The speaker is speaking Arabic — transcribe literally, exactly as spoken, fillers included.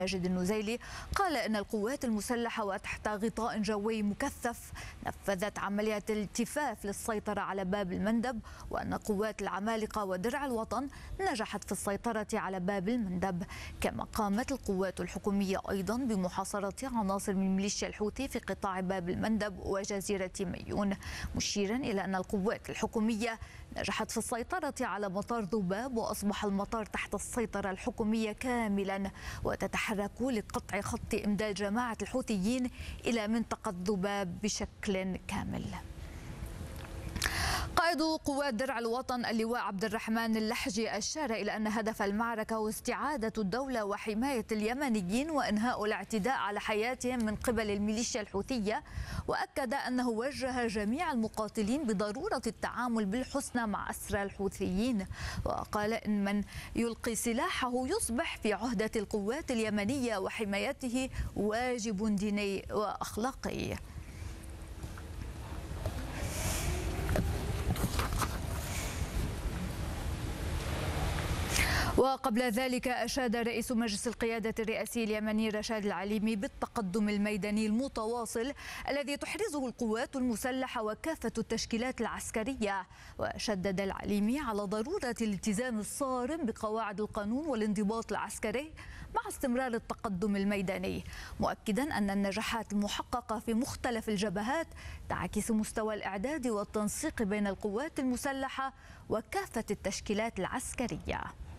ماجد النزيلي قال إن القوات المسلحة وتحت غطاء جوي مكثف نفذت عملية الالتفاف للسيطرة على باب المندب، وأن قوات العمالقة ودرع الوطن نجحت في السيطرة على باب المندب. كما قامت القوات الحكومية أيضا بمحاصرة عناصر من ميليشيا الحوثي في قطاع باب المندب وجزيرة ميون، مشيرا إلى أن القوات الحكومية نجحت في السيطرة على مطار ذباب، وأصبح المطار تحت السيطرة الحكومية كاملا، وتتحرك لقطع خط إمداد جماعة الحوثيين إلى منطقة ذباب بشكل كامل. قائد قوات درع الوطن اللواء عبد الرحمن اللحجي أشار إلى أن هدف المعركة هو استعادة الدولة وحماية اليمنيين وإنهاء الاعتداء على حياتهم من قبل الميليشيا الحوثية، وأكد أنه وجه جميع المقاتلين بضرورة التعامل بالحسنى مع أسرى الحوثيين، وقال إن من يلقي سلاحه يصبح في عهدة القوات اليمنية وحمايته واجب ديني وأخلاقي. وقبل ذلك أشاد رئيس مجلس القيادة الرئاسي اليمني رشاد العليمي بالتقدم الميداني المتواصل الذي تحرزه القوات المسلحة وكافة التشكيلات العسكرية، وشدد العليمي على ضرورة الالتزام الصارم بقواعد القانون والانضباط العسكري مع استمرار التقدم الميداني، مؤكدا أن النجاحات المحققة في مختلف الجبهات تعكس مستوى الإعداد والتنسيق بين القوات المسلحة وكافة التشكيلات العسكرية.